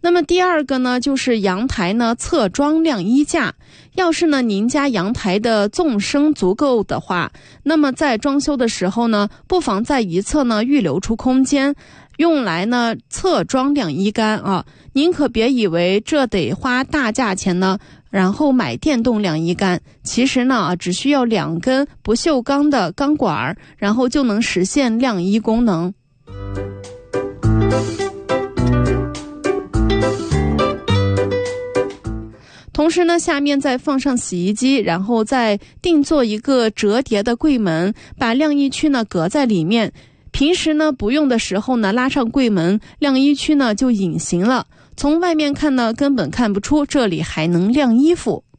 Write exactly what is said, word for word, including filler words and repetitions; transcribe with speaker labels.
Speaker 1: 那么第二个呢，就是阳台呢侧装晾衣架。要是呢您家阳台的纵深足够的话，那么在装修的时候呢，不妨在一侧呢预留出空间，用来呢侧装晾衣杆啊。您可别以为这得花大价钱呢，然后买电动晾衣杆。其实呢，只需要两根不锈钢的钢管，然后就能实现晾衣功能。同时呢，下面再放上洗衣机，然后再定做一个折叠的柜门，把晾衣区呢隔在里面。平时呢不用的时候呢，拉上柜门，晾衣区呢就隐形了。从外面看呢，根本看不出这里还能晾衣服。